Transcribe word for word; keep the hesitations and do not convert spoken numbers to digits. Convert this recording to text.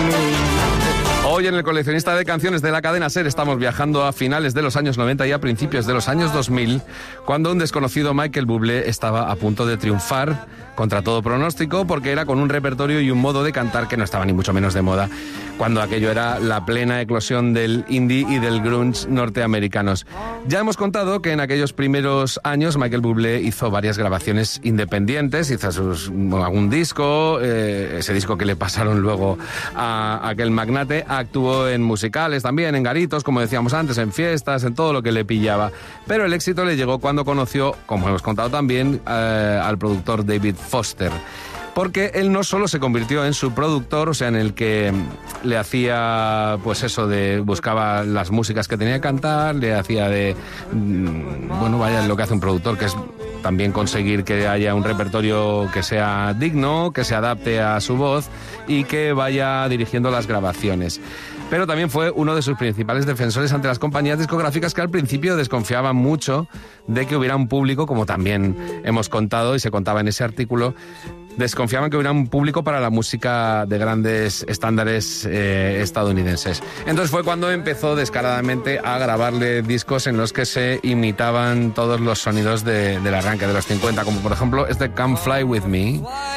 Hoy en el coleccionista de canciones de la cadena SER estamos viajando a finales de los años noventa y a principios de los años dos mil, cuando un desconocido Michael Bublé estaba a punto de triunfar contra todo pronóstico, porque era con un repertorio y un modo de cantar que no estaba ni mucho menos de moda, cuando aquello era la plena eclosión del indie y del grunge norteamericanos. Ya hemos contado que en aquellos primeros años Michael Bublé hizo varias grabaciones independientes, hizo sus, algún disco, eh, ese disco que le pasaron luego a aquel magnate, actuó en musicales también, en garitos, como decíamos antes, en fiestas, en todo lo que le pillaba. Pero el éxito le llegó cuando conoció, como hemos contado también, eh, al productor David Foster. Porque él no solo se convirtió en su productor, o sea, en el que le hacía, pues eso, de buscaba las músicas que tenía que cantar, le hacía de, bueno, vaya, lo que hace un productor, que es también conseguir que haya un repertorio que sea digno, que se adapte a su voz y que vaya dirigiendo las grabaciones. Pero también fue uno de sus principales defensores ante las compañías discográficas, que al principio desconfiaban mucho de que hubiera un público, como también hemos contado y se contaba en ese artículo, desconfiaban que hubiera un público para la música de grandes estándares eh, estadounidenses. Entonces fue cuando empezó descaradamente a grabarle discos en los que se imitaban todos los sonidos de, del arranque de los cincuenta, como por ejemplo este Come Fly With Me.